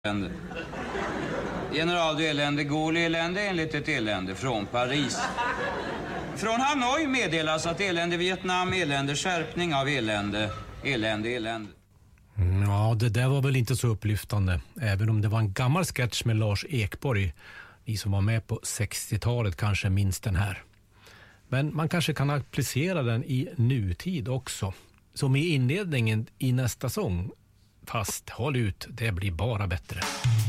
General du elände, Gaulle elände enligt ett elände från Paris. Från Hanoi meddelas att elände Vietnam, elände skärpning av elände. Ja, det där var väl inte så upplyftande, även om det var en gammal sketch med Lars Ekborg. Ni som var med på 60-talet kanske minns den här. Men man kanske kan applicera den i nutid också. Som i inledningen i nästa sång. Fast håll ut, det blir bara bättre.